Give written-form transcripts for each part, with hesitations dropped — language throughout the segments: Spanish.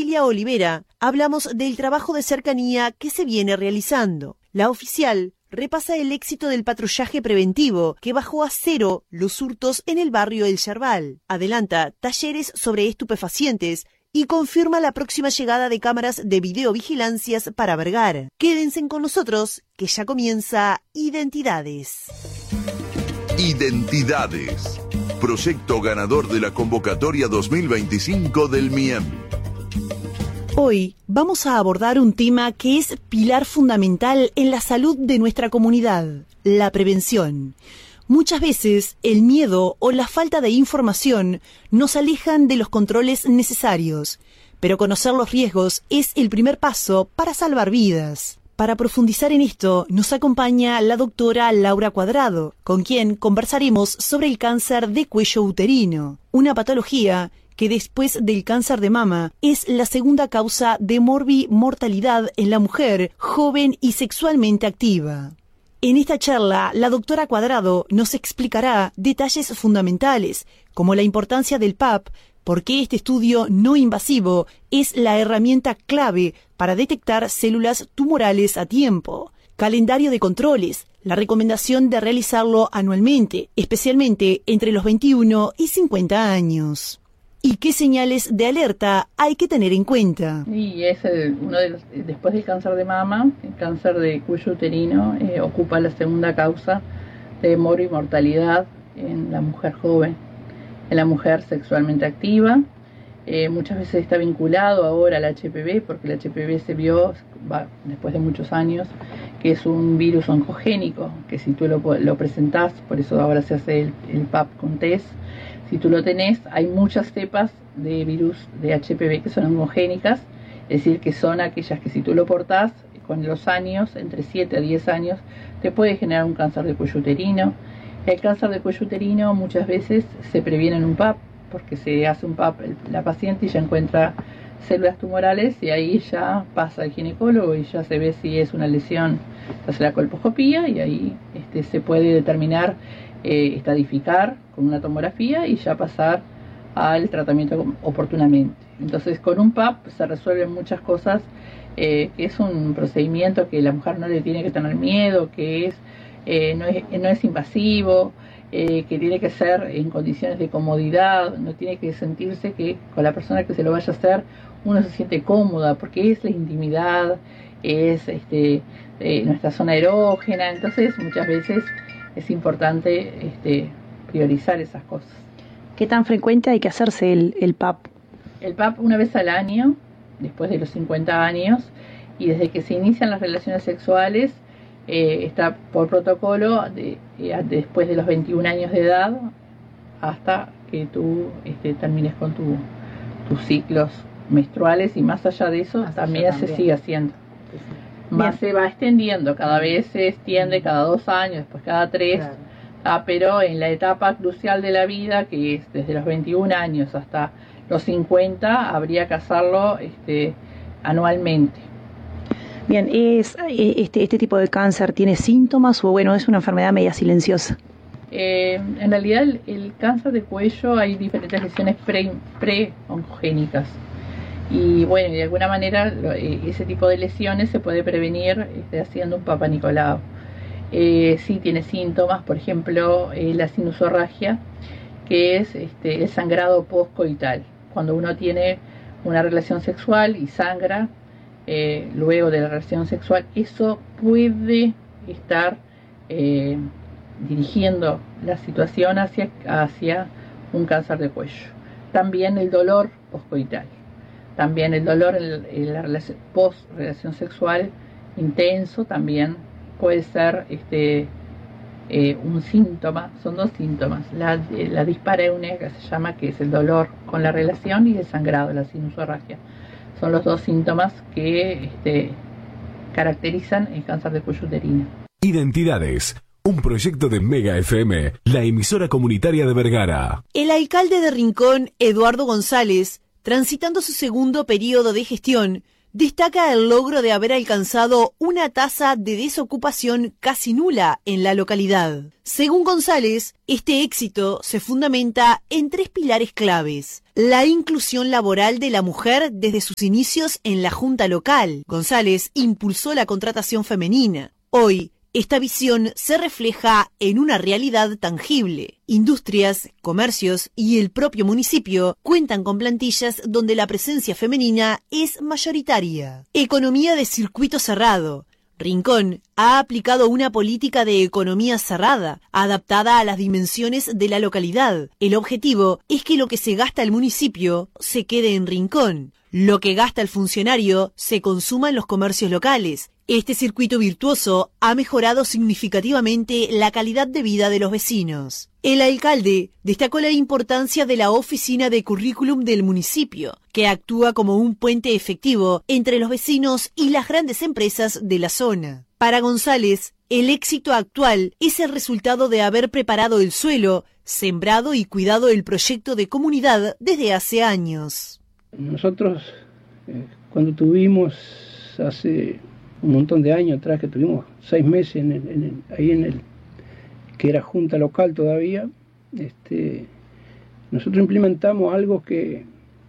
Cecilia Olivera, hablamos del trabajo de cercanía que se viene realizando. La oficial repasa el éxito del patrullaje preventivo que bajó a 0 los hurtos en el barrio El Yerbal. Adelanta talleres sobre estupefacientes y confirma la próxima llegada de cámaras de videovigilancias para Vergara. Quédense con nosotros, que ya comienza Identidades. Identidades. Proyecto ganador de la convocatoria 2025 del MIEM. Hoy vamos a abordar un tema que es pilar fundamental en la salud de nuestra comunidad, la prevención. Muchas veces el miedo o la falta de información nos alejan de los controles necesarios, pero conocer los riesgos es el primer paso para salvar vidas. Para profundizar en esto, nos acompaña la doctora Laura Cuadrado, con quien conversaremos sobre el cáncer de cuello uterino, una patología que después del cáncer de mama es la segunda causa de mortalidad en la mujer joven y sexualmente activa. En esta charla, la doctora Cuadrado nos explicará detalles fundamentales, como la importancia del PAP, por qué este estudio no invasivo es la herramienta clave para detectar células tumorales a tiempo, calendario de controles, la recomendación de realizarlo anualmente, especialmente entre los 21 y 50 años. ¿Y qué señales de alerta hay que tener en cuenta? Y es uno de los, después del cáncer de mama, el cáncer de cuello uterino ocupa la segunda causa de mortalidad en la mujer joven, en la mujer sexualmente activa. Muchas veces está vinculado ahora al HPV, porque el HPV se vio, después de muchos años, que es un virus oncogénico, que si tú lo presentás, por eso ahora se hace el PAP con test. Si tú lo tenés, hay muchas cepas de virus de HPV que son homogénicas, es decir, que son aquellas que si tú lo portás, con los años, entre 7 a 10 años, te puede generar un cáncer de cuello uterino. El cáncer de cuello uterino muchas veces se previene en un PAP, porque se hace un PAP la paciente y ya encuentra células tumorales y ahí ya pasa al ginecólogo y ya se ve si es una lesión, se hace la colposcopía y ahí se puede determinar, estadificar con una tomografía y ya pasar al tratamiento oportunamente. Entonces con un PAP se resuelven muchas cosas, que es un procedimiento que la mujer no le tiene que tener miedo, que no es invasivo, que tiene que ser en condiciones de comodidad, no tiene que sentirse que con la persona que se lo vaya a hacer uno se siente cómoda, porque es la intimidad, es nuestra zona erógena, entonces muchas veces es importante priorizar esas cosas. ¿Qué tan frecuente hay que hacerse el PAP? El PAP una vez al año, después de los 50 años, y desde que se inician las relaciones sexuales, está por protocolo después de los 21 años de edad hasta que tú termines con tus ciclos menstruales, y más allá de eso también se sigue haciendo. Más se va extendiendo, cada vez se extiende cada 2 años, después cada 3, claro. Pero en la etapa crucial de la vida, que es desde los 21 años hasta los 50, habría que hacerlo anualmente. Bien, ¿este tipo de cáncer tiene síntomas o es una enfermedad media silenciosa? En realidad el cáncer de cuello hay diferentes lesiones pre-oncogénicas. Y bueno, de alguna manera ese tipo de lesiones se puede prevenir haciendo un Papa Nicolau. Sí tiene síntomas, por ejemplo, la sinusorragia, que es el sangrado postcoital. Cuando uno tiene una relación sexual y sangra luego de la relación sexual, eso puede estar dirigiendo la situación hacia un cáncer de cuello. También el dolor postcoital. También el dolor en la post-relación sexual intenso también puede ser un síntoma, son 2 síntomas, la dispareunia, que se llama, que es el dolor con la relación, y el sangrado, la sinusorragia. Son los 2 síntomas que caracterizan el cáncer de cuello uterino. Identidades. Un proyecto de Mega FM, la emisora comunitaria de Vergara. El alcalde de Rincón, Eduardo González, transitando su segundo periodo de gestión, destaca el logro de haber alcanzado una tasa de desocupación casi nula en la localidad. Según González, este éxito se fundamenta en 3 pilares claves: la inclusión laboral de la mujer desde sus inicios en la junta local. González impulsó la contratación femenina. Hoy, esta visión se refleja en una realidad tangible. Industrias, comercios y el propio municipio cuentan con plantillas donde la presencia femenina es mayoritaria. Economía de circuito cerrado. Rincón ha aplicado una política de economía cerrada, adaptada a las dimensiones de la localidad. El objetivo es que lo que se gasta el municipio se quede en Rincón. Lo que gasta el funcionario se consuma en los comercios locales. Este circuito virtuoso ha mejorado significativamente la calidad de vida de los vecinos. El alcalde destacó la importancia de la oficina de currículum del municipio, que actúa como un puente efectivo entre los vecinos y las grandes empresas de la zona. Para González, el éxito actual es el resultado de haber preparado el suelo, sembrado y cuidado el proyecto de comunidad desde hace años. Nosotros, cuando tuvimos hace un montón de años atrás, que tuvimos 6 meses ahí en el que era junta local todavía, nosotros implementamos algo que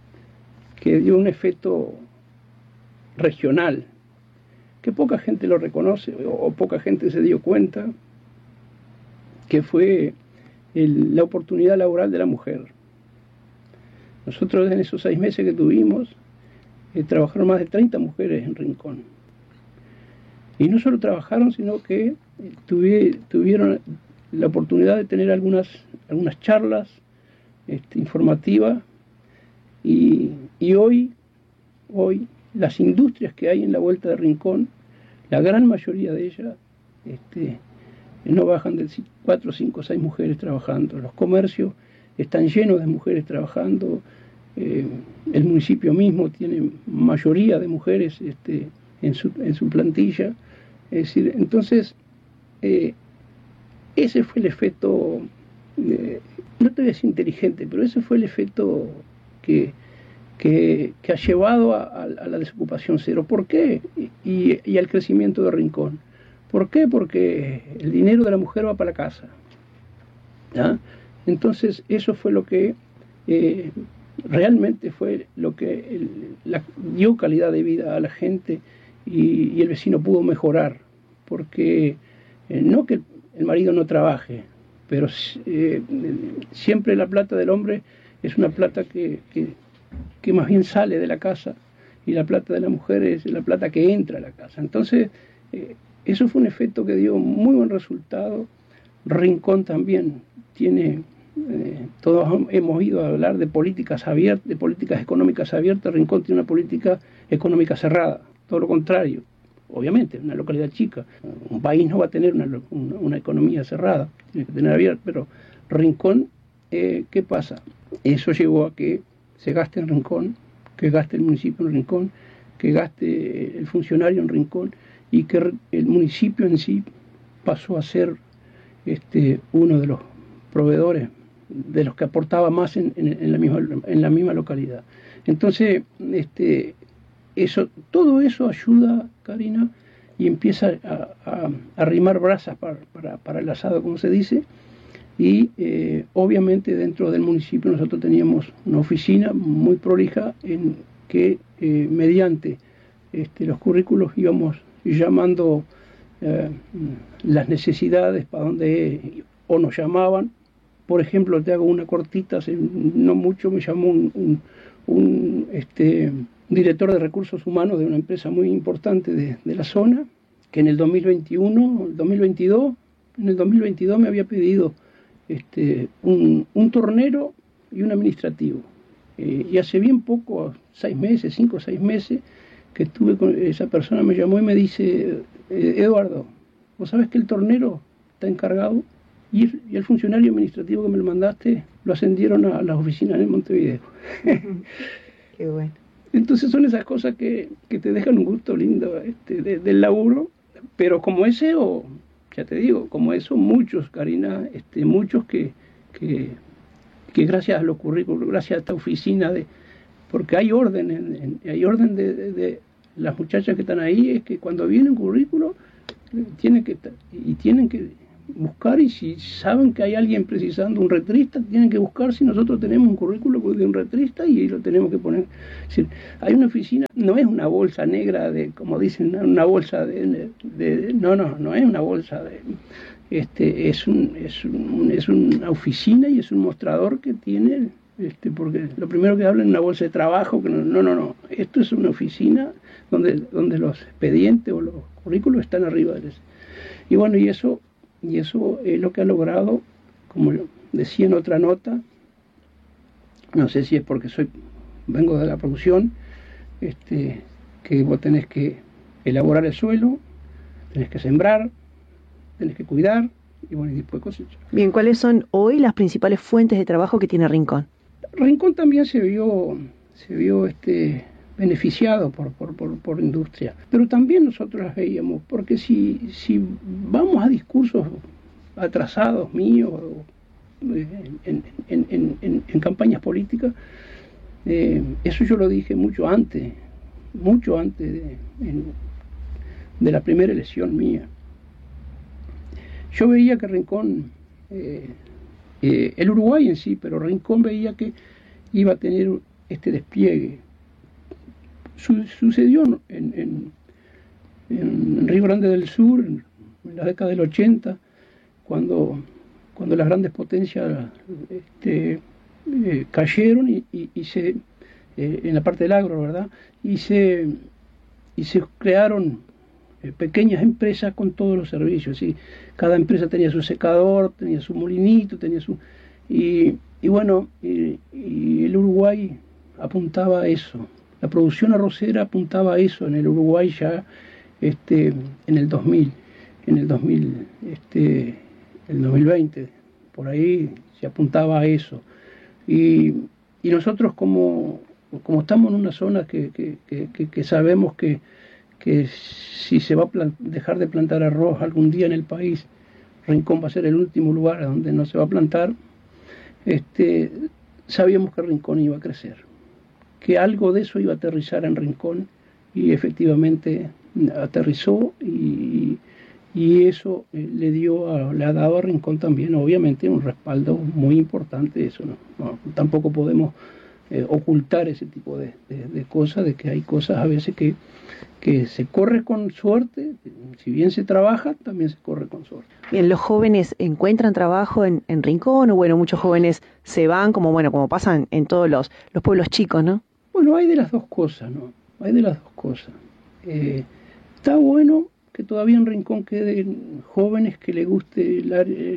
dio un efecto regional, que poca gente lo reconoce o poca gente se dio cuenta, que fue la oportunidad laboral de la mujer. Nosotros en esos 6 meses que tuvimos, trabajaron más de 30 mujeres en Rincón. Y no solo trabajaron, sino que tuvieron la oportunidad de tener algunas charlas informativas. Y hoy las industrias que hay en la vuelta de Rincón, la gran mayoría de ellas no bajan de 4, 5, 6 mujeres trabajando. Los comercios están llenos de mujeres trabajando. El municipio mismo tiene mayoría de mujeres en su plantilla. Es decir, entonces, ese fue el efecto, no te voy a decir inteligente, pero ese fue el efecto que ha llevado a la desocupación cero. ¿Por qué? Y al crecimiento de Rincón. ¿Por qué? Porque el dinero de la mujer va para la casa. ¿Ya? Entonces, eso fue lo que realmente fue lo que dio calidad de vida a la gente. Y el vecino pudo mejorar, porque no que el marido no trabaje, pero siempre la plata del hombre es una plata que más bien sale de la casa, y la plata de la mujer es la plata que entra a la casa. Entonces, eso fue un efecto que dio muy buen resultado. Rincón también tiene, todos hemos oído hablar de políticas abiertas, de políticas económicas abiertas. Rincón tiene una política económica cerrada. Todo lo contrario, obviamente, una localidad chica, un país no va a tener una economía cerrada, tiene que tener abierta, pero Rincón, ¿qué pasa? Eso llevó a que se gaste en Rincón, que gaste el municipio en Rincón, que gaste el funcionario en Rincón, y que el municipio en sí pasó a ser uno de los proveedores, de los que aportaba más en la misma localidad. Entonces, todo eso ayuda, Karina, y empieza a arrimar brasas para el asado, como se dice. Y obviamente dentro del municipio nosotros teníamos una oficina muy prolija en que mediante los currículos íbamos llamando las necesidades para donde o nos llamaban. Por ejemplo, te hago una cortita, hace no mucho me llamó un director de recursos humanos de una empresa muy importante de la zona, que en el 2022 me había pedido un tornero y un administrativo. Y hace bien poco, 5 o 6 meses, que estuve con esa persona, me llamó y me dice: Eduardo, ¿vos sabés que el tornero está encargado? Y el funcionario administrativo que me lo mandaste lo ascendieron a las oficinas en Montevideo. Qué bueno. Entonces son esas cosas que te dejan un gusto lindo del laburo, pero como ese, ya te digo, como eso, muchos, Karina, muchos que gracias a los currículos, gracias a esta oficina, porque hay orden, las muchachas que están ahí es que cuando viene un currículo tienen que buscar, y si saben que hay alguien precisando un retrista, tienen que buscar si nosotros tenemos un currículo de un retrista y lo tenemos que poner. Es decir, hay una oficina, no es una bolsa negra de, como dicen, una bolsa no es una bolsa de, es una oficina y es un mostrador que tiene, porque lo primero que hablan es una bolsa de trabajo, que no, esto es una oficina donde los expedientes o los currículos están arriba de eso. Y bueno, y eso es lo que ha logrado, como decía en otra nota, no sé si es porque vengo de la producción, que vos tenés que elaborar el suelo, tenés que sembrar, tenés que cuidar, y bueno, y después cosechar. Bien, ¿cuáles son hoy las principales fuentes de trabajo que tiene Rincón? Rincón también se vio beneficiado por industria, pero también nosotros las veíamos, porque si vamos a discursos atrasados míos en campañas políticas, eso yo lo dije mucho antes de la primera elección mía. Yo veía que Rincón, el Uruguay en sí, pero Rincón veía que iba a tener este despliegue. Sucedió en Río Grande del Sur, en la década del 80, cuando las grandes potencias cayeron y se en la parte del agro, ¿verdad? Y se crearon pequeñas empresas con todos los servicios, ¿sí? Cada empresa tenía su secador, tenía su molinito, tenía su... Y bueno, y el Uruguay apuntaba a eso. La producción arrocera apuntaba a eso en el Uruguay ya en el 2000, el 2020, por ahí se apuntaba a eso. Y nosotros como estamos en una zona que sabemos que si se va a dejar de plantar arroz algún día en el país, Rincón va a ser el último lugar donde no se va a plantar, sabíamos que Rincón iba a crecer, que algo de eso iba a aterrizar en Rincón, y efectivamente aterrizó, y eso le ha dado a Rincón también, obviamente, un respaldo muy importante. Eso no tampoco podemos ocultar ese tipo de cosas, de que hay cosas a veces que se corre con suerte. Si bien se trabaja, también se corre con suerte. Bien, ¿los jóvenes encuentran trabajo en Rincón? O bueno, muchos jóvenes se van, como pasan en todos los pueblos chicos, ¿no? Bueno, hay de las dos cosas, ¿no? Hay de las dos cosas. Está bueno que todavía en Rincón queden jóvenes que les guste el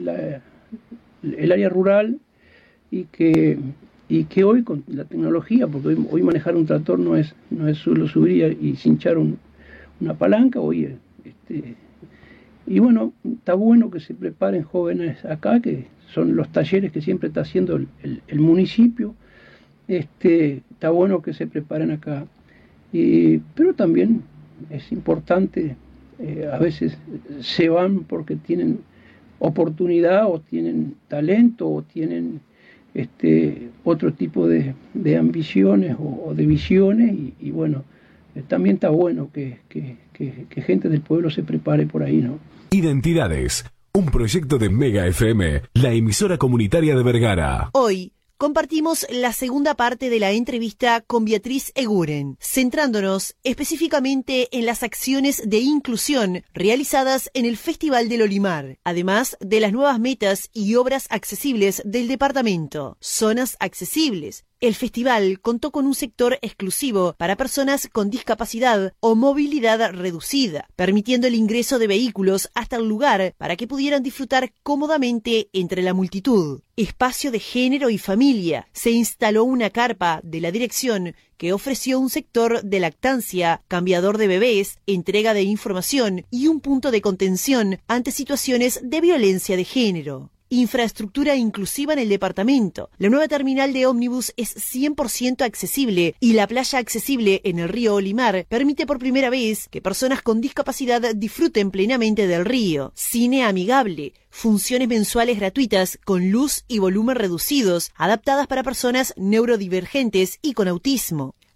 área rural, y que hoy con la tecnología, porque hoy manejar un tractor no es solo subir y cinchar una palanca, hoy y bueno, está bueno que se preparen jóvenes acá, que son los talleres que siempre está haciendo el municipio. Está bueno que se preparen acá, pero también es importante, a veces se van porque tienen oportunidad o tienen talento o tienen otro tipo de ambiciones o de visiones, y bueno, también está bueno que gente del pueblo se prepare por ahí, ¿no? Identidades, un proyecto de Mega FM, la emisora comunitaria de Vergara. Hoy compartimos la segunda parte de la entrevista con Beatriz Eguren, centrándonos específicamente en las acciones de inclusión realizadas en el Festival del Olimar, además de las nuevas metas y obras accesibles del departamento. Zonas accesibles. El festival contó con un sector exclusivo para personas con discapacidad o movilidad reducida, permitiendo el ingreso de vehículos hasta el lugar para que pudieran disfrutar cómodamente entre la multitud. Espacio de género y familia. Se instaló una carpa de la dirección que ofreció un sector de lactancia, cambiador de bebés, entrega de información y un punto de contención ante situaciones de violencia de género. Infraestructura inclusiva en el departamento. La nueva terminal de ómnibus es 100% accesible, y la playa accesible en el río Olimar permite por primera vez que personas con discapacidad disfruten plenamente del río. Cine amigable. Funciones mensuales gratuitas con luz y volumen reducidos, adaptadas para personas neurodivergentes y con autismo.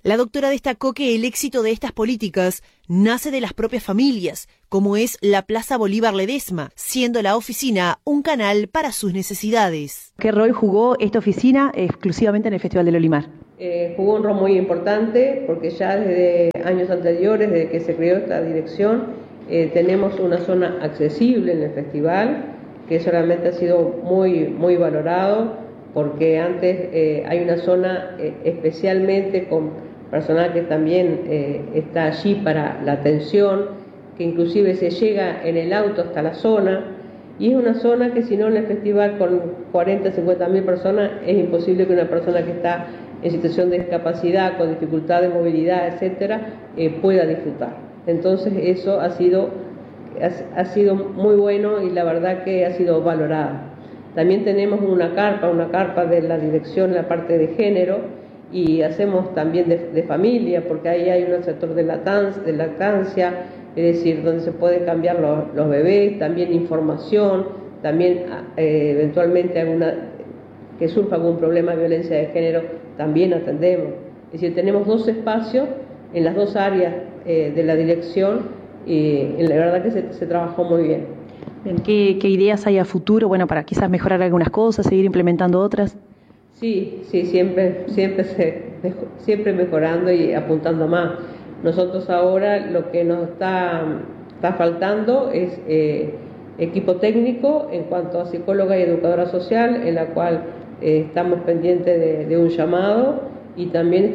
La doctora destacó que el éxito de estas políticas nace de las propias familias, como es la Plaza Bolívar Ledesma, siendo la oficina un canal para sus necesidades. ¿Qué rol jugó esta oficina exclusivamente en el Festival del Olimar? Jugó un rol muy importante porque ya desde años anteriores, desde que se creó esta dirección, tenemos una zona accesible en el festival, que solamente ha sido muy valorado, porque antes hay una zona especialmente con personal que también está allí para la atención, que inclusive se llega en el auto hasta la zona, y es una zona que si no en el festival con 40, 50 mil personas es imposible que una persona que está en situación de discapacidad, con dificultad de movilidad, etcétera, pueda disfrutar. Entonces eso ha sido muy bueno y la verdad que ha sido valorada. También tenemos una carpa de la dirección en la parte de género, y hacemos también de familia, porque ahí hay un sector de lactancia, es decir, donde se pueden cambiar los bebés, también información, también eventualmente que surja algún problema de violencia de género, también atendemos. Es decir, tenemos 2 espacios en las 2 áreas de la dirección, y la verdad que se trabajó muy bien. ¿Qué ideas hay a futuro, para quizás mejorar algunas cosas, seguir implementando otras? Sí, siempre mejorando y apuntando más. Nosotros ahora lo que nos está faltando es equipo técnico en cuanto a psicóloga y educadora social, en la cual estamos pendientes de un llamado, y también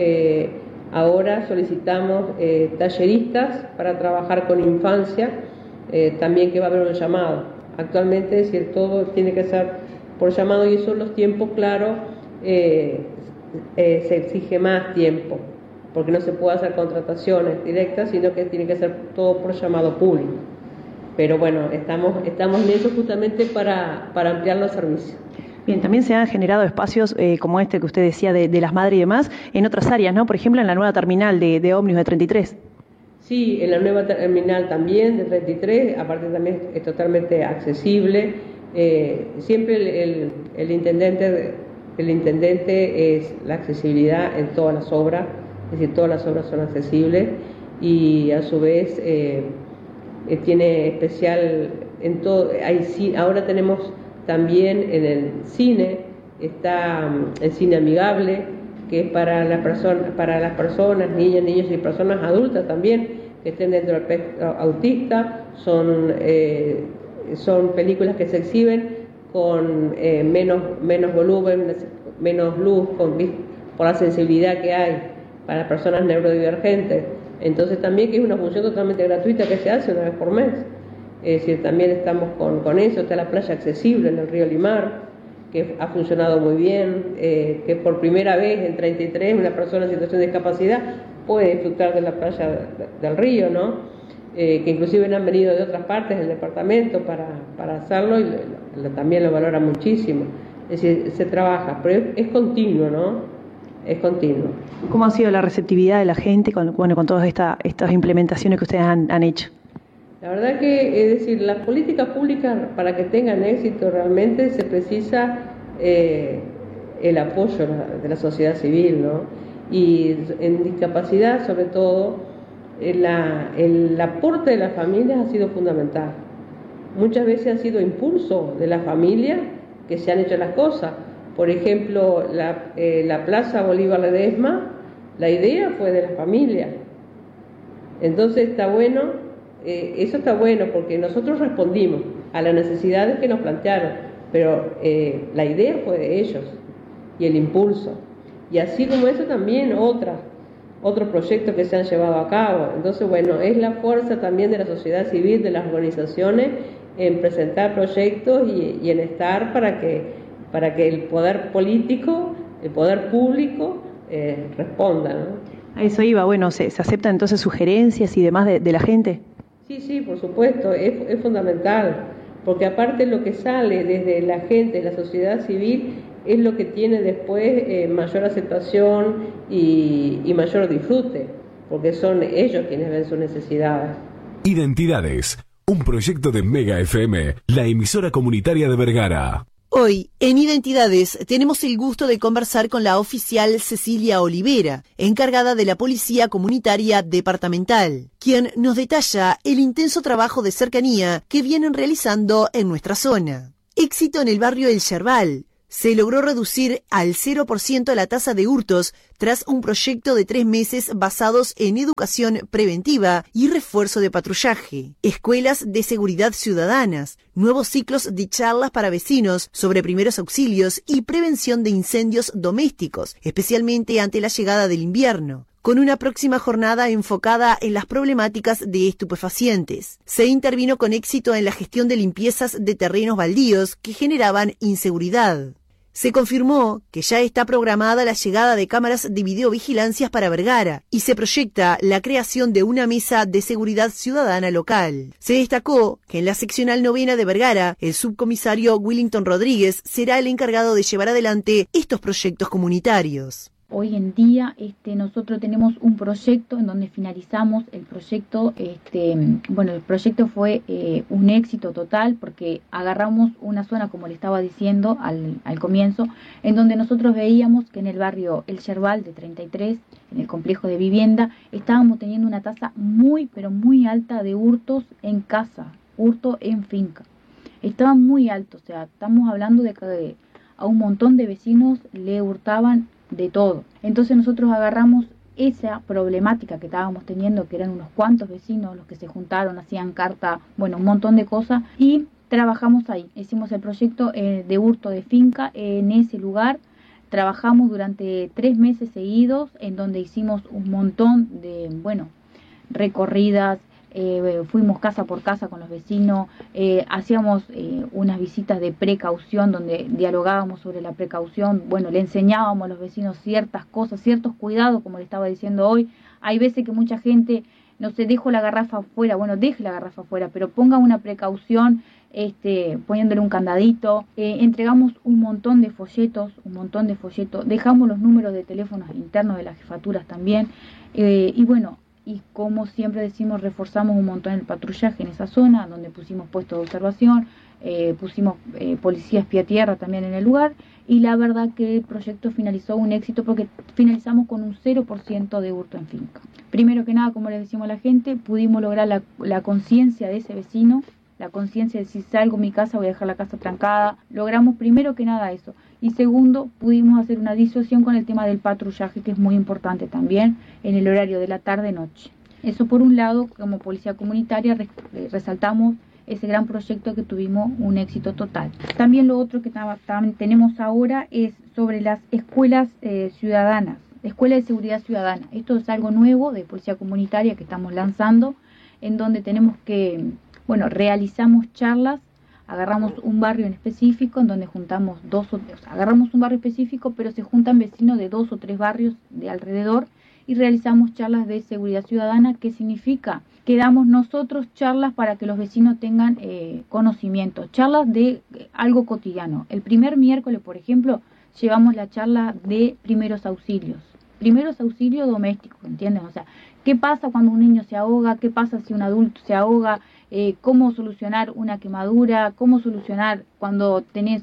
ahora solicitamos talleristas para trabajar con infancia, también que va a haber un llamado. Actualmente, es decir, todo tiene que ser por llamado, y eso en los tiempos, claro, se exige más tiempo, porque no se puede hacer contrataciones directas, sino que tiene que ser todo por llamado público. Pero bueno, estamos en eso justamente para ampliar los servicios. Bien, también se han generado espacios como este que usted decía de las madres y demás en otras áreas, ¿no? Por ejemplo, en la nueva terminal de ómnibus de 33. Sí, en la nueva terminal también de 33, aparte también es totalmente accesible. Siempre el intendente es la accesibilidad en todas las obras, es decir, todas las obras son accesibles, y a su vez tiene especial en todo. Ahora tenemos también en el cine, está el cine amigable, que es para las personas, niñas, niños y personas adultas también que estén dentro del espectro autista. Son películas que se exhiben con menos volumen, menos luz, por la sensibilidad que hay para personas neurodivergentes. Entonces también que es una función totalmente gratuita que se hace una vez por mes. Es decir, también estamos con eso. Está la playa accesible en el río Limar, que ha funcionado muy bien, que por primera vez en 33 una persona en situación de discapacidad puede disfrutar de la playa del río, ¿no? Que inclusive han venido de otras partes del departamento para hacerlo, y también lo valora muchísimo. Es decir, se trabaja, pero es continuo, ¿no? Es continuo. ¿Cómo ha sido la receptividad de la gente con todas estas implementaciones que ustedes han hecho? La verdad que, es decir, las políticas públicas, para que tengan éxito realmente se precisa el apoyo de la sociedad civil, ¿no? Y en discapacidad, sobre todo, el aporte de las familias ha sido fundamental. Muchas veces ha sido impulso de la familia que se han hecho las cosas. Por ejemplo, la Plaza Bolívar Ledesma, la idea fue de la familia. Entonces está bueno, eso está bueno porque nosotros respondimos a las necesidades que nos plantearon, pero la idea fue de ellos y el impulso. Y así como eso también otros proyectos que se han llevado a cabo. Entonces, bueno, es la fuerza también de la sociedad civil, de las organizaciones, en presentar proyectos y en estar para que el poder político, el poder público responda, ¿no? A eso iba, ¿se aceptan entonces sugerencias y demás de la gente? Sí, por supuesto, es fundamental, porque aparte lo que sale desde la gente, la sociedad civil, es lo que tiene después mayor aceptación y mayor disfrute, porque son ellos quienes ven sus necesidades. Identidades, un proyecto de Mega FM, la emisora comunitaria de Vergara. Hoy, en Identidades, tenemos el gusto de conversar con la oficial Cecilia Olivera, encargada de la Policía Comunitaria Departamental, quien nos detalla el intenso trabajo de cercanía que vienen realizando en nuestra zona. Éxito en el barrio El Yerbal. Se logró reducir al 0% la tasa de hurtos tras un proyecto de 3 meses basados en educación preventiva y refuerzo de patrullaje, escuelas de seguridad ciudadanas, nuevos ciclos de charlas para vecinos sobre primeros auxilios y prevención de incendios domésticos, especialmente ante la llegada del invierno, con una próxima jornada enfocada en las problemáticas de estupefacientes. Se intervino con éxito en la gestión de limpiezas de terrenos baldíos que generaban inseguridad. Se confirmó que ya está programada la llegada de cámaras de videovigilancias para Vergara y se proyecta la creación de una mesa de seguridad ciudadana local. Se destacó que en la seccional 9 de Vergara, el subcomisario Willington Rodríguez será el encargado de llevar adelante estos proyectos comunitarios. Hoy en día nosotros tenemos un proyecto en donde finalizamos el proyecto. El proyecto fue un éxito total porque agarramos una zona, como le estaba diciendo al comienzo, en donde nosotros veíamos que en el barrio El Yerbal de 33, en el complejo de vivienda, estábamos teniendo una tasa muy, pero muy alta de hurtos en casa, hurto en finca. Estaba muy alto, o sea, estamos hablando de que a un montón de vecinos le hurtaban de todo. Entonces nosotros agarramos esa problemática que estábamos teniendo, que eran unos cuantos vecinos los que se juntaron, hacían carta, un montón de cosas, y trabajamos ahí. Hicimos el proyecto de hurto de finca en ese lugar. Trabajamos durante 3 meses seguidos, en donde hicimos un montón de, recorridas. Fuimos casa por casa con los vecinos, hacíamos unas visitas de precaución donde dialogábamos sobre la precaución, le enseñábamos a los vecinos ciertas cosas, ciertos cuidados, como le estaba diciendo hoy. Hay veces que mucha gente, no se dejo la garrafa afuera, deje la garrafa afuera, pero ponga una precaución, poniéndole un candadito. Entregamos un montón de folletos, dejamos los números de teléfonos internos de las jefaturas también, y como siempre decimos, reforzamos un montón el patrullaje en esa zona, donde pusimos puestos de observación, pusimos policías pie a tierra también en el lugar, y la verdad que el proyecto finalizó un éxito porque finalizamos con un 0% de hurto en finca. Primero que nada, como le decimos a la gente, pudimos lograr la conciencia de ese vecino, la conciencia de si salgo de mi casa voy a dejar la casa trancada. Logramos primero que nada eso. Y segundo, pudimos hacer una disuasión con el tema del patrullaje, que es muy importante también en el horario de la tarde-noche. Eso por un lado, como policía comunitaria, resaltamos ese gran proyecto que tuvimos un éxito total. También lo otro que tenemos ahora es sobre las escuelas ciudadanas, escuela de seguridad ciudadana. Esto es algo nuevo de policía comunitaria que estamos lanzando, en donde tenemos que, realizamos charlas. Agarramos un barrio en específico en donde juntamos agarramos un barrio específico, pero se juntan vecinos de 2 o 3 barrios de alrededor y realizamos charlas de seguridad ciudadana. ¿Qué significa? Que damos nosotros charlas para que los vecinos tengan conocimiento, charlas de algo cotidiano. El primer miércoles, por ejemplo, llevamos la charla de primeros auxilios domésticos, ¿entienden? O sea, ¿qué pasa cuando un niño se ahoga? ¿Qué pasa si un adulto se ahoga? Cómo solucionar una quemadura, cómo solucionar cuando tenés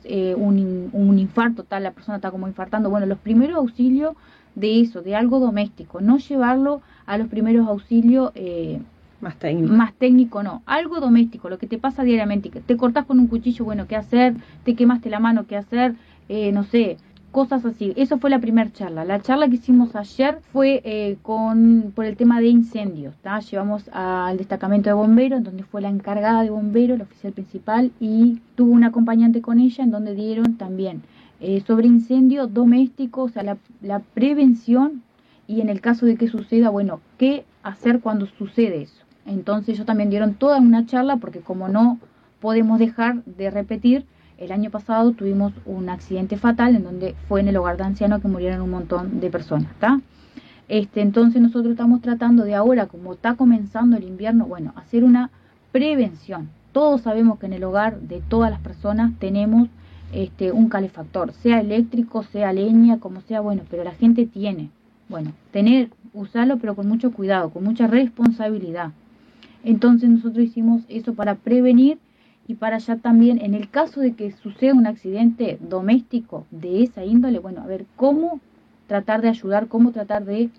un infarto, la persona está como infartando. Los primeros auxilios de eso, de algo doméstico, no llevarlo a los primeros auxilios más técnico, no, algo doméstico, lo que te pasa diariamente, que te cortás con un cuchillo, ¿qué hacer? Te quemaste la mano, ¿qué hacer? No sé, cosas así. Eso fue la primera charla. La charla que hicimos ayer fue por el tema de incendios, ¿tá? Llevamos al destacamento de bomberos, en donde fue la encargada de bomberos, la oficial principal, y tuvo un acompañante con ella, en donde dieron también sobre incendios domésticos, o sea, la prevención, y en el caso de que suceda, qué hacer cuando sucede eso. Entonces ellos también dieron toda una charla, porque como no podemos dejar de repetir, el año pasado tuvimos un accidente fatal en donde fue en el hogar de ancianos que murieron un montón de personas, ¿está? Entonces nosotros estamos tratando de ahora, como está comenzando el invierno, hacer una prevención. Todos sabemos que en el hogar de todas las personas tenemos un calefactor, sea eléctrico, sea leña, como sea, pero la gente tiene, usarlo, pero con mucho cuidado, con mucha responsabilidad. Entonces nosotros hicimos eso para prevenir y para allá también, en el caso de que suceda un accidente doméstico de esa índole, bueno, a ver cómo tratar de ayudar, cómo tratar de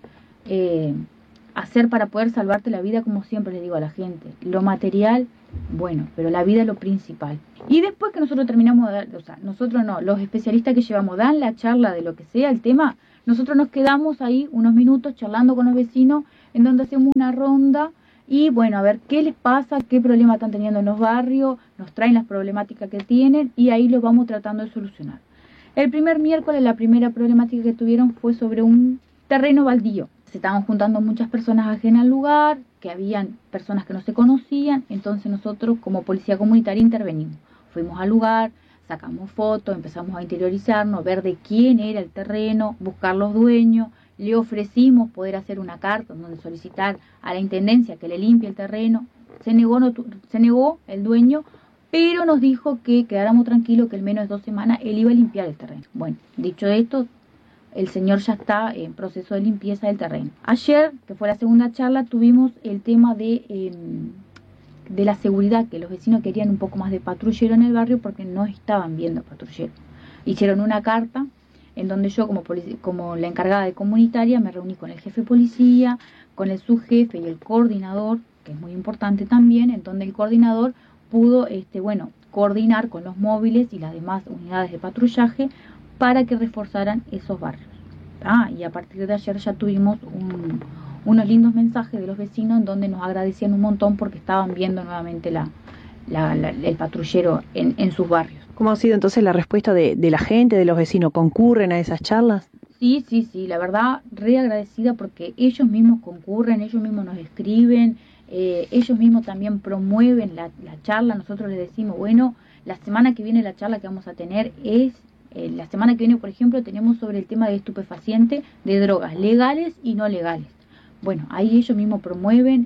hacer para poder salvarte la vida, como siempre les digo a la gente. Lo material, bueno, pero la vida es lo principal. Y después que nosotros terminamos de dar, o sea, nosotros no, los especialistas que llevamos dan la charla de lo que sea el tema, nosotros nos quedamos ahí unos minutos charlando con los vecinos, en donde hacemos una ronda y bueno, a ver qué les pasa, qué problemas están teniendo en los barrios, nos traen las problemáticas que tienen y ahí lo vamos tratando de solucionar. El primer miércoles la primera problemática que tuvieron fue sobre un terreno baldío. Se estaban juntando muchas personas ajenas al lugar, que habían personas que no se conocían, entonces nosotros como policía comunitaria intervenimos. Fuimos al lugar, sacamos fotos, empezamos a interiorizarnos, ver de quién era el terreno, buscar los dueños, le ofrecimos poder hacer una carta donde solicitar a la intendencia que le limpie el terreno. Se negó el dueño, pero nos dijo que quedáramos tranquilos, que en menos de 2 semanas él iba a limpiar el terreno. Bueno, dicho esto, el señor ya está en proceso de limpieza del terreno. Ayer, que fue la segunda charla, tuvimos el tema de la seguridad, que los vecinos querían un poco más de patrullero en el barrio porque no estaban viendo patrullero. Hicieron una carta en donde yo como la encargada de comunitaria me reuní con el jefe de policía, con el subjefe y el coordinador, que es muy importante también, en donde el coordinador pudo coordinar con los móviles y las demás unidades de patrullaje para que reforzaran esos barrios. Y a partir de ayer ya tuvimos unos lindos mensajes de los vecinos en donde nos agradecían un montón porque estaban viendo nuevamente el patrullero en sus barrios. ¿Cómo ha sido entonces la respuesta de la gente, de los vecinos? ¿Concurren a esas charlas? Sí, la verdad, re agradecida porque ellos mismos concurren, ellos mismos nos escriben, ellos mismos también promueven la charla. Nosotros les decimos, bueno, la semana que viene la charla que vamos a tener es, la semana que viene, por ejemplo, tenemos sobre el tema de estupefacientes, de drogas legales y no legales. Bueno, ahí ellos mismos promueven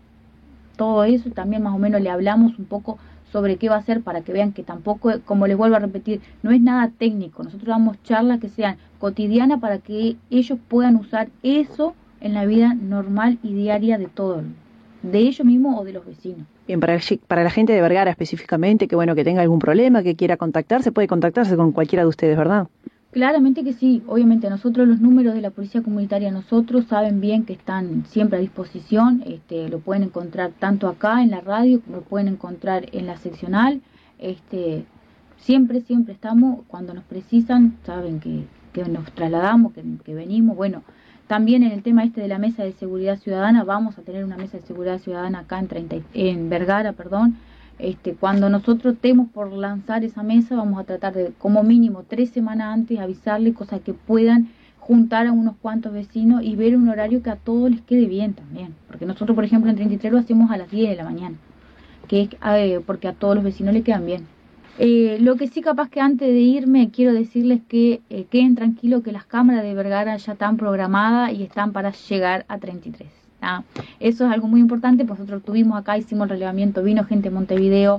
todo eso, también más o menos le hablamos un poco sobre qué va a ser para que vean que tampoco, como les vuelvo a repetir, no es nada técnico. Nosotros damos charlas que sean cotidianas para que ellos puedan usar eso en la vida normal y diaria de todos, de ellos mismos o de los vecinos. Bien, para la gente de Vergara específicamente, que bueno, que tenga algún problema, que quiera contactarse, puede contactarse con cualquiera de ustedes, ¿verdad? Claramente que sí, obviamente nosotros los números de la policía comunitaria, nosotros saben bien que están siempre a disposición, lo pueden encontrar tanto acá en la radio como lo pueden encontrar en la seccional, siempre estamos, cuando nos precisan, saben que nos trasladamos, que venimos. Bueno, también en el tema de la mesa de seguridad ciudadana, vamos a tener una mesa de seguridad ciudadana acá en Vergara, cuando nosotros estemos por lanzar esa mesa, vamos a tratar de, como mínimo 3 semanas antes, avisarle, cosas que puedan juntar a unos cuantos vecinos y ver un horario que a todos les quede bien también. Porque nosotros, por ejemplo, en 33 lo hacemos a las 10 de la mañana, que es porque a todos los vecinos les quedan bien. Lo que sí, capaz que antes de irme, quiero decirles que queden tranquilos que las cámaras de Vergara ya están programadas y están para llegar a 33. Eso es algo muy importante, pues nosotros estuvimos acá, hicimos el relevamiento, vino gente de Montevideo,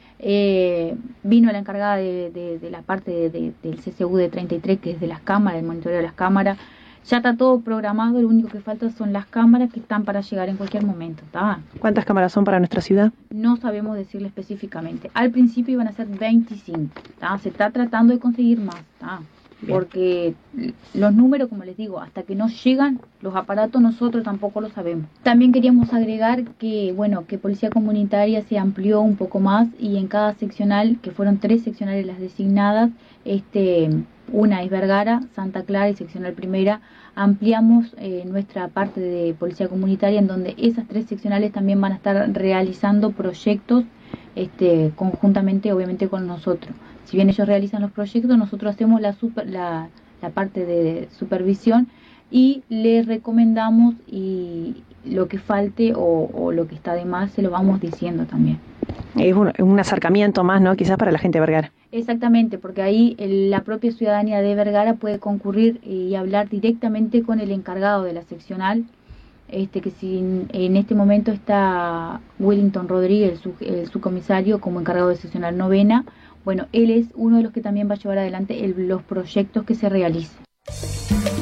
vino la encargada de la parte del CCU de 33, que es de las cámaras, el monitoreo de las cámaras. Ya está todo programado, lo único que falta son las cámaras que están para llegar en cualquier momento. ¿Cuántas cámaras son para nuestra ciudad? No sabemos decirle específicamente. Al principio iban a ser 25. Se está tratando de conseguir más. Porque los números, como les digo, hasta que no llegan los aparatos, nosotros tampoco lo sabemos. También queríamos agregar que Policía Comunitaria se amplió un poco más y en cada seccional, que fueron 3 seccionales las designadas, una es Vergara, Santa Clara y seccional primera, ampliamos nuestra parte de Policía Comunitaria, en donde esas 3 seccionales también van a estar realizando proyectos conjuntamente, obviamente, con nosotros. Si bien ellos realizan los proyectos, nosotros hacemos la parte de supervisión y les recomendamos, y lo que falte o lo que está de más se lo vamos diciendo también. Es un acercamiento más, ¿no? Quizás para la gente de Vergara. Exactamente, porque ahí la propia ciudadanía de Vergara puede concurrir y hablar directamente con el encargado de la seccional, que si en este momento está Wellington Rodríguez, el subcomisario, como encargado de seccional novena. Bueno, él es uno de los que también va a llevar adelante los proyectos que se realicen.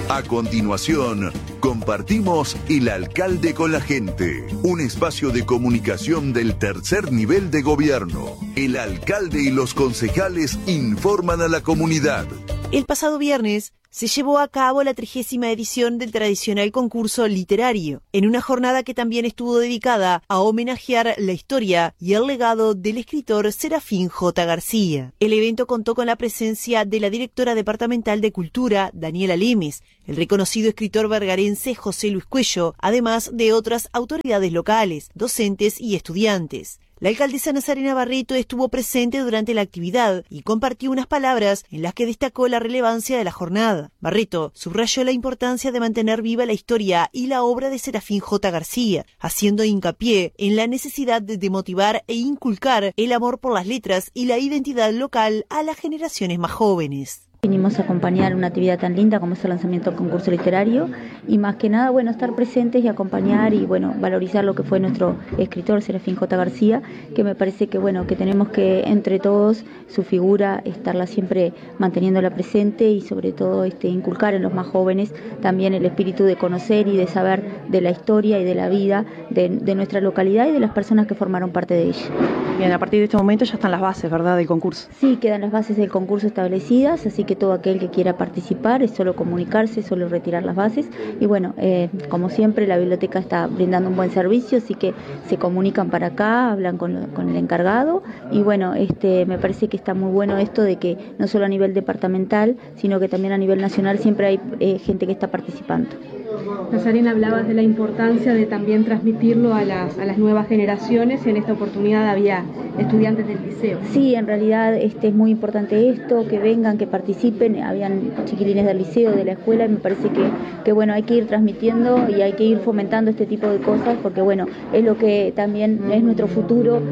A continuación, compartimos El Alcalde con la Gente, un espacio de comunicación del tercer nivel de gobierno. El alcalde y los concejales informan a la comunidad. El pasado viernes se llevó a cabo la 30ª edición del tradicional concurso literario, en una jornada que también estuvo dedicada a homenajear la historia y el legado del escritor Serafín J. García. El evento contó con la presencia de la directora departamental de Cultura, Daniela Lemes, el reconocido escritor vergarense José Luis Cuello, además de otras autoridades locales, docentes y estudiantes. La alcaldesa Nazarena Barreto estuvo presente durante la actividad y compartió unas palabras en las que destacó la relevancia de la jornada. Barreto subrayó la importancia de mantener viva la historia y la obra de Serafín J. García, haciendo hincapié en la necesidad de motivar e inculcar el amor por las letras y la identidad local a las generaciones más jóvenes. Vinimos a acompañar una actividad tan linda como es el lanzamiento del concurso literario y más que nada, estar presentes y acompañar y, valorizar lo que fue nuestro escritor Serafín J. García, que me parece que, que tenemos que, entre todos, su figura, estarla siempre manteniéndola presente y, sobre todo, inculcar en los más jóvenes también el espíritu de conocer y de saber de la historia y de la vida de nuestra localidad y de las personas que formaron parte de ella. Bien, a partir de este momento ya están las bases, ¿verdad?, del concurso. Sí, quedan las bases del concurso establecidas, así que todo aquel que quiera participar es solo comunicarse, solo retirar las bases y como siempre la biblioteca está brindando un buen servicio, así que se comunican para acá, hablan con el encargado y me parece que está muy bueno esto de que no solo a nivel departamental, sino que también a nivel nacional siempre hay gente que está participando. Nazarena, hablabas de la importancia de también transmitirlo a las nuevas generaciones. En esta oportunidad había estudiantes del liceo. Sí, en realidad es muy importante esto, que vengan, que participen. Habían chiquilines del liceo, de la escuela, y me parece que hay que ir transmitiendo y hay que ir fomentando este tipo de cosas porque es lo que también es nuestro futuro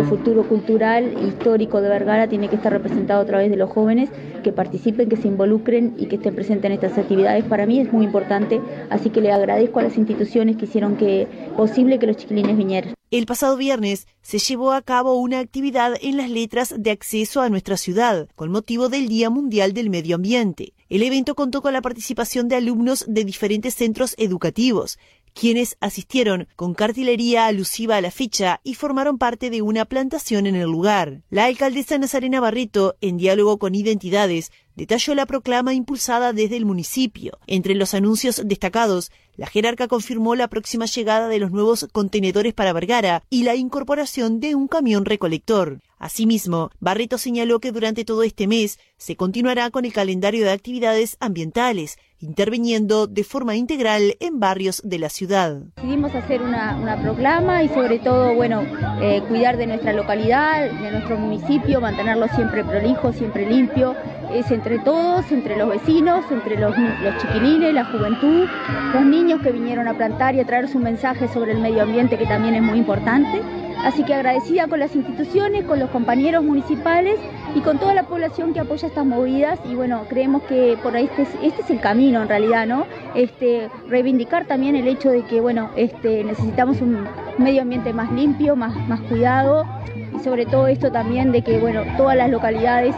cultural, histórico de Vergara, tiene que estar representado a través de los jóvenes que participen, que se involucren y que estén presentes en estas actividades. Para mí es muy importante, así que le agradezco a las instituciones que hicieron posible que los chiquilines vinieran. El pasado viernes se llevó a cabo una actividad en las letras de acceso a nuestra ciudad, con motivo del Día Mundial del Medio Ambiente. El evento contó con la participación de alumnos de diferentes centros educativos, quienes asistieron con cartelería alusiva a la fecha y formaron parte de una plantación en el lugar. La alcaldesa Nazarena Barreto, en diálogo con Identidades, detalló la proclama impulsada desde el municipio. Entre los anuncios destacados, la jerarca confirmó la próxima llegada de los nuevos contenedores para Vergara y la incorporación de un camión recolector. Asimismo, Barreto señaló que durante todo este mes se continuará con el calendario de actividades ambientales, interviniendo de forma integral en barrios de la ciudad. Decidimos hacer una proclama y sobre todo, cuidar de nuestra localidad, de nuestro municipio, mantenerlo siempre prolijo, siempre limpio. Es entre todos, entre los vecinos, entre los chiquilines, la juventud, los niños que vinieron a plantar y a traer su mensaje sobre el medio ambiente, que también es muy importante. Así que agradecida con las instituciones, con los compañeros municipales y con toda la población que apoya estas movidas y creemos que por ahí este es el camino en realidad, ¿no? Reivindicar también el hecho de que necesitamos un medio ambiente más limpio, más cuidado y sobre todo esto también de que todas las localidades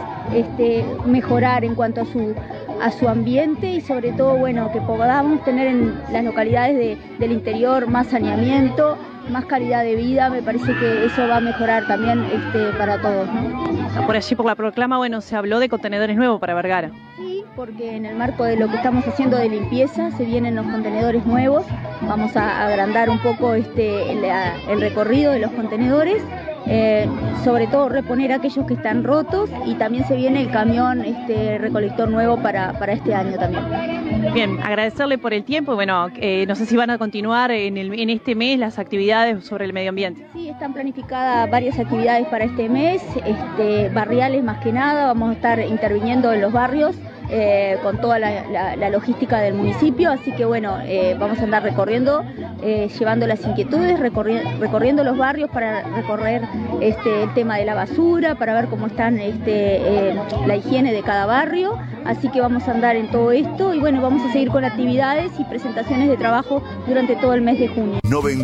mejorar en cuanto a su ambiente y sobre todo que podamos tener en las localidades del interior más saneamiento, más calidad de vida. Me parece que eso va a mejorar también para todos, ¿no? Por allí, por la proclama, se habló de contenedores nuevos para Vergara. Sí, porque en el marco de lo que estamos haciendo de limpieza se vienen los contenedores nuevos. Vamos a agrandar un poco el recorrido de los contenedores. Sobre todo reponer aquellos que están rotos y también se viene el camión recolector nuevo para este año también. Bien, agradecerle por el tiempo. No sé si van a continuar en este mes las actividades sobre el medio ambiente. Sí, están planificadas varias actividades para este mes, barriales más que nada. Vamos a estar interviniendo en los barrios con toda la logística del municipio, así que vamos a andar recorriendo, llevando las inquietudes, recorriendo los barrios para recorrer el tema de la basura, para ver cómo están la higiene de cada barrio, así que vamos a andar en todo esto y vamos a seguir con actividades y presentaciones de trabajo durante todo el mes de junio.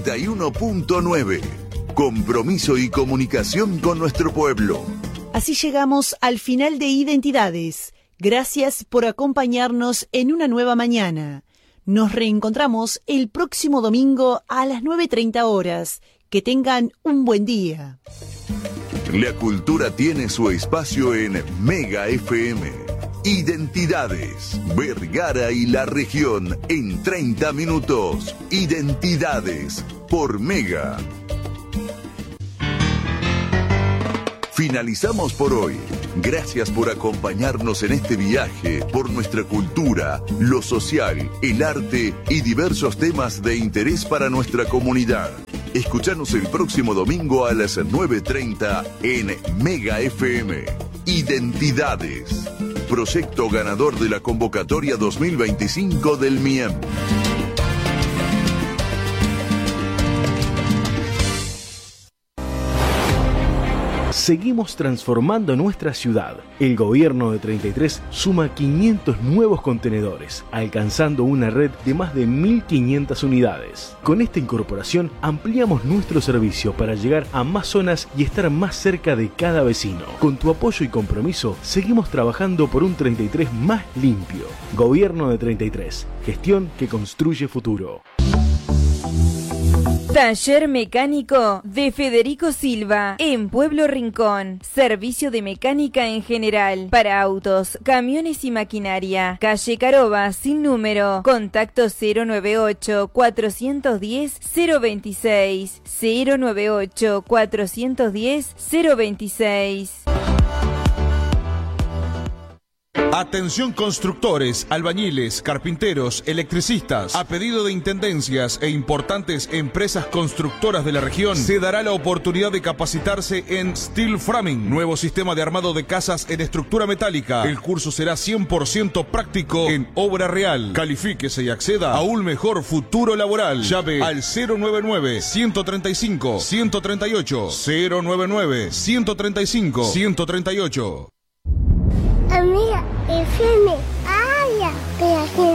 91.9. Compromiso y comunicación con nuestro pueblo. Así llegamos al final de Identidades. Gracias por acompañarnos en una nueva mañana. Nos reencontramos el próximo domingo a las 9:30 horas. Que tengan un buen día. La cultura tiene su espacio en Mega FM. Identidades, Vergara y la región en 30 minutos. Identidades por Mega. Finalizamos por hoy. Gracias por acompañarnos en este viaje por nuestra cultura, lo social, el arte y diversos temas de interés para nuestra comunidad. Escuchanos el próximo domingo a las 9:30 en Mega FM. Identidades. Proyecto ganador de la convocatoria 2025 del MIEM. Seguimos transformando nuestra ciudad. El gobierno de 33 suma 500 nuevos contenedores, alcanzando una red de más de 1.500 unidades. Con esta incorporación ampliamos nuestro servicio para llegar a más zonas y estar más cerca de cada vecino. Con tu apoyo y compromiso, seguimos trabajando por un 33 más limpio. Gobierno de 33, gestión que construye futuro. Taller mecánico de Federico Silva en Pueblo Rincón. Servicio de mecánica en general para autos, camiones y maquinaria. Calle Caroba sin número. Contacto 098 410 026 098 410 026. Atención constructores, albañiles, carpinteros, electricistas. A pedido de intendencias e importantes empresas constructoras de la región, se dará la oportunidad de capacitarse en Steel Framing, nuevo sistema de armado de casas en estructura metálica. El curso será 100% práctico en obra real. Califíquese y acceda a un mejor futuro laboral. Llame al 099-135-138. 099-135-138. Amiga, FM, ay, ya,